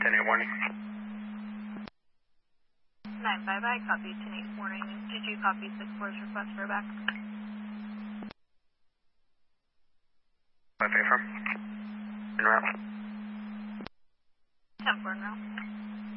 10-8 warning. 9-5, I copy 10-8 warning. Did you copy 6-4's request for a back? 5 firm. En route. 10-4 now.